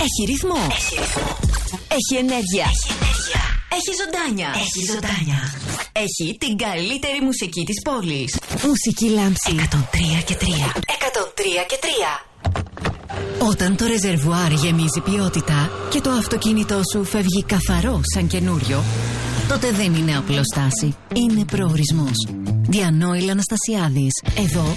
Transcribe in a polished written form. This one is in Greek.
Έχει ρυθμό. Έχει ενέργεια. Έχει ζωντάνια. Έχει την καλύτερη μουσική της πόλης. Μουσική Λάμψη 103 και 3. 103 και 3. Όταν το ρεζερβουάρ γεμίζει ποιότητα και το αυτοκίνητό σου φεύγει καθαρό σαν καινούριο, τότε δεν είναι απλώς στάση, είναι προορισμός. Διανόηλ Αναστασιάδης. Εδώ